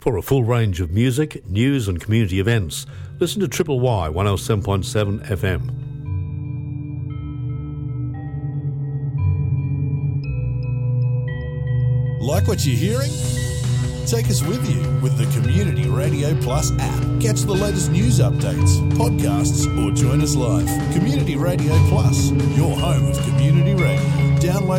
For a full range of music, news and community events, listen to Triple Y 107.7 FM. Like what you're hearing? Take us with you with the Community Radio Plus app. Catch the latest news updates, podcasts, or join us live. Community Radio Plus, your home of community radio. Download